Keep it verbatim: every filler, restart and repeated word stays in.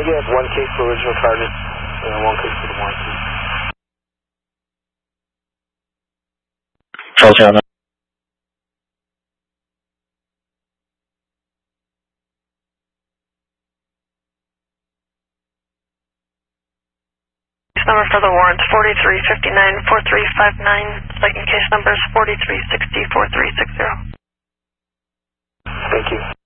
I get one case for original charges and one case for the warranty? Charles, yeah, number for the warrant forty-three fifty-nine four three five nine. Second case number is forty-three sixty four three six zero. Thank you.